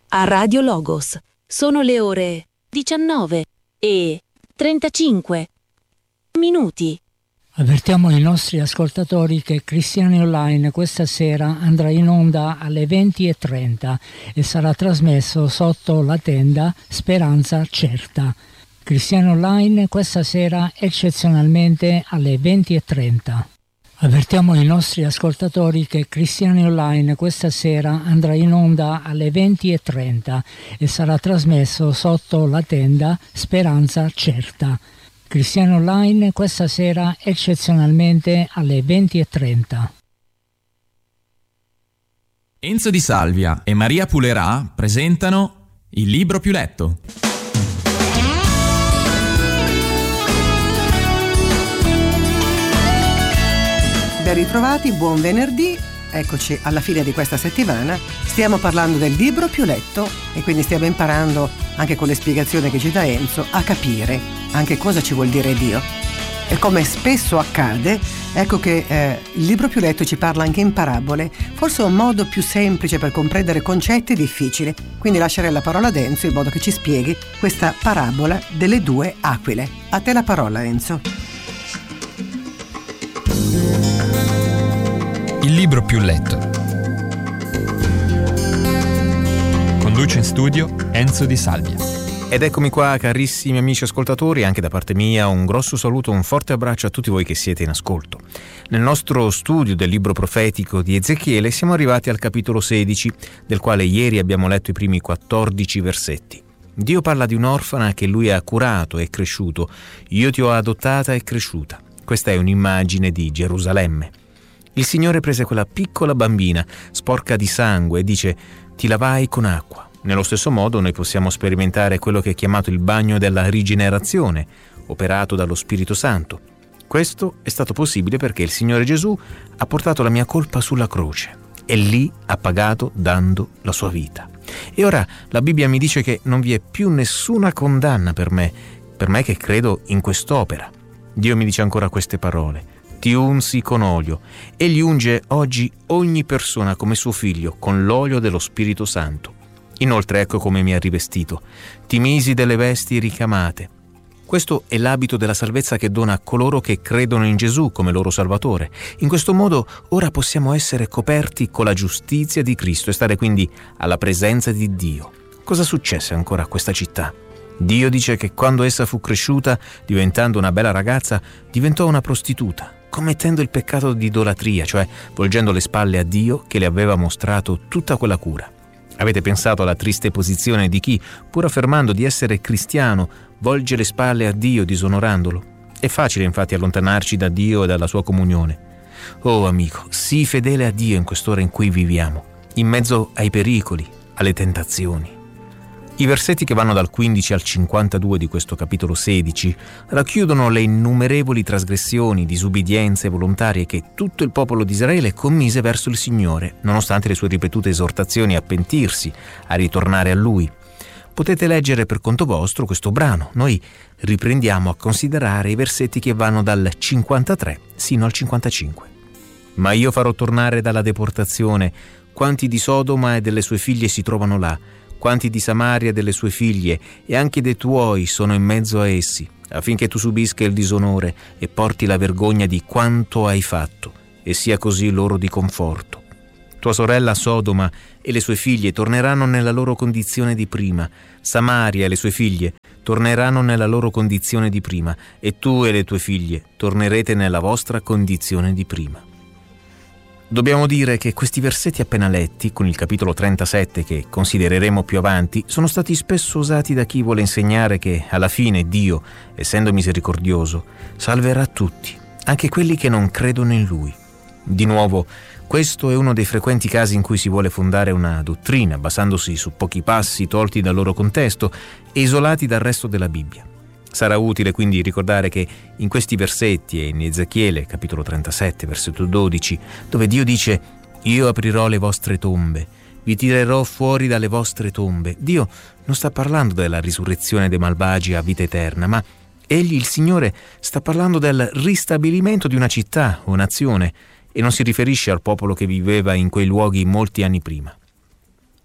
a Radio Logos. Sono le ore 19:35. Avvertiamo i nostri ascoltatori che Cristiani Online questa sera andrà in onda alle 20:30 e sarà trasmesso sotto la tenda Speranza Certa. Cristiani Online questa sera eccezionalmente alle 20:30. Avvertiamo i nostri ascoltatori che Cristiani Online questa sera andrà in onda alle 20:30 e sarà trasmesso sotto la tenda Speranza Certa. Cristiani Online questa sera eccezionalmente alle 20:30. Enzo Di Salvia e Maria Pulerà presentano Il libro più letto. Ben ritrovati, buon venerdì. Eccoci alla fine di questa settimana. Stiamo parlando del libro più letto e quindi stiamo imparando, anche con le spiegazioni che ci dà Enzo, a capire anche cosa ci vuol dire Dio. E come spesso accade, ecco che il libro più letto ci parla anche in parabole, forse un modo più semplice per comprendere concetti difficili. Quindi lascerei la parola ad Enzo in modo che ci spieghi questa parabola delle due aquile. A te la parola, Enzo. Il libro più letto. Conduce in studio Enzo Di Salvia. Ed eccomi qua, carissimi amici ascoltatori, anche da parte mia un grosso saluto, un forte abbraccio a tutti voi che siete in ascolto. Nel nostro studio del libro profetico di Ezechiele siamo arrivati al capitolo 16, del quale ieri abbiamo letto i primi 14 versetti. Dio parla di un'orfana che lui ha curato e cresciuto. Io ti ho adottata e cresciuta. Questa è un'immagine di Gerusalemme. Il Signore prese quella piccola bambina, sporca di sangue, e dice: ti lavai con acqua. Nello stesso modo noi possiamo sperimentare quello che è chiamato il bagno della rigenerazione, operato dallo Spirito Santo. Questo è stato possibile perché il Signore Gesù ha portato la mia colpa sulla croce e lì ha pagato dando la sua vita. E ora la Bibbia mi dice che non vi è più nessuna condanna per me che credo in quest'opera. Dio mi dice ancora queste parole: ti unsi con olio. Egli unge oggi ogni persona come suo figlio con l'olio dello Spirito Santo. Inoltre ecco come mi ha rivestito: ti misi delle vesti ricamate. Questo è l'abito della salvezza che dona a coloro che credono in Gesù come loro Salvatore. In questo modo ora possiamo essere coperti con la giustizia di Cristo e stare quindi alla presenza di Dio. Cosa successe ancora a questa città? Dio dice che quando essa fu cresciuta, diventando una bella ragazza, diventò una prostituta, commettendo il peccato di idolatria, cioè volgendo le spalle a Dio che le aveva mostrato tutta quella cura. Avete pensato alla triste posizione di chi, pur affermando di essere cristiano, volge le spalle a Dio disonorandolo? È facile infatti allontanarci da Dio e dalla sua comunione. Oh amico, sii fedele a Dio in quest'ora in cui viviamo, in mezzo ai pericoli, alle tentazioni. I versetti che vanno dal 15 al 52 di questo capitolo 16 racchiudono le innumerevoli trasgressioni, disubbidienze volontarie che tutto il popolo di Israele commise verso il Signore, nonostante le sue ripetute esortazioni a pentirsi, a ritornare a Lui. Potete leggere per conto vostro questo brano. Noi riprendiamo a considerare i versetti che vanno dal 53 sino al 55. Ma io farò tornare dalla deportazione quanti di Sodoma e delle sue figlie si trovano là, quanti di Samaria e delle sue figlie e anche dei tuoi sono in mezzo a essi, affinché tu subisca il disonore e porti la vergogna di quanto hai fatto, e sia così loro di conforto. Tua sorella Sodoma e le sue figlie torneranno nella loro condizione di prima, Samaria e le sue figlie torneranno nella loro condizione di prima, e tu e le tue figlie tornerete nella vostra condizione di prima. Dobbiamo dire che questi versetti appena letti, con il capitolo 37 che considereremo più avanti, sono stati spesso usati da chi vuole insegnare che alla fine Dio, essendo misericordioso, salverà tutti, anche quelli che non credono in Lui. Di nuovo, questo è uno dei frequenti casi in cui si vuole fondare una dottrina basandosi su pochi passi tolti dal loro contesto e isolati dal resto della Bibbia. Sarà utile quindi ricordare che in questi versetti e in Ezechiele, capitolo 37, versetto 12, dove Dio dice: io aprirò le vostre tombe, vi tirerò fuori dalle vostre tombe. Dio non sta parlando della risurrezione dei malvagi a vita eterna, ma Egli, il Signore, sta parlando del ristabilimento di una città o nazione e non si riferisce al popolo che viveva in quei luoghi molti anni prima.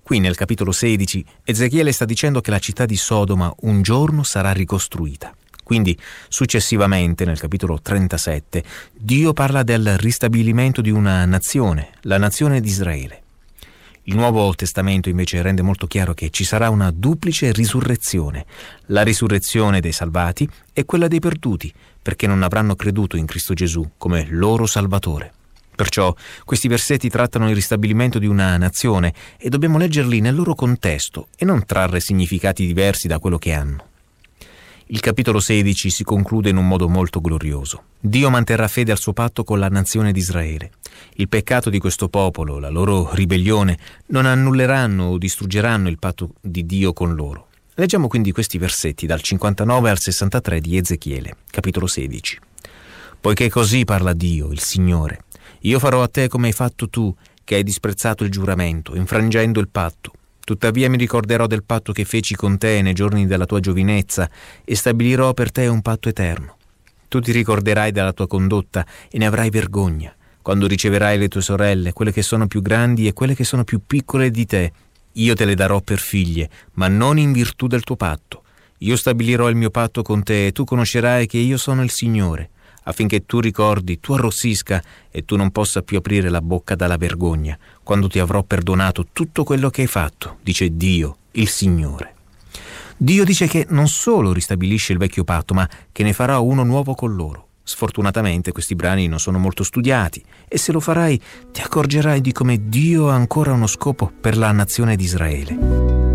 Qui nel capitolo 16 Ezechiele sta dicendo che la città di Sodoma un giorno sarà ricostruita. Quindi successivamente nel capitolo 37 Dio parla del ristabilimento di una nazione, la nazione di Israele. Il Nuovo Testamento invece rende molto chiaro che ci sarà una duplice risurrezione, la risurrezione dei salvati e quella dei perduti, perché non avranno creduto in Cristo Gesù come loro Salvatore. Perciò questi versetti trattano il ristabilimento di una nazione e dobbiamo leggerli nel loro contesto e non trarre significati diversi da quello che hanno. Il capitolo 16 si conclude in un modo molto glorioso. Dio manterrà fede al suo patto con la nazione di Israele. Il peccato di questo popolo, la loro ribellione, non annulleranno o distruggeranno il patto di Dio con loro. Leggiamo quindi questi versetti dal 59 al 63 di Ezechiele, capitolo 16. Poiché così parla Dio, il Signore, io farò a te come hai fatto tu, che hai disprezzato il giuramento, infrangendo il patto. Tuttavia mi ricorderò del patto che feci con te nei giorni della tua giovinezza e stabilirò per te un patto eterno. Tu ti ricorderai della tua condotta e ne avrai vergogna, quando riceverai le tue sorelle, quelle che sono più grandi e quelle che sono più piccole di te. Io te le darò per figlie, ma non in virtù del tuo patto. Io stabilirò il mio patto con te e tu conoscerai che io sono il Signore, affinché tu ricordi, tu arrossisca e tu non possa più aprire la bocca dalla vergogna, quando ti avrò perdonato tutto quello che hai fatto, dice Dio, il Signore. Dio dice che non solo ristabilisce il vecchio patto, ma che ne farà uno nuovo con loro. Sfortunatamente questi brani non sono molto studiati e se lo farai ti accorgerai di come Dio ha ancora uno scopo per la nazione di Israele.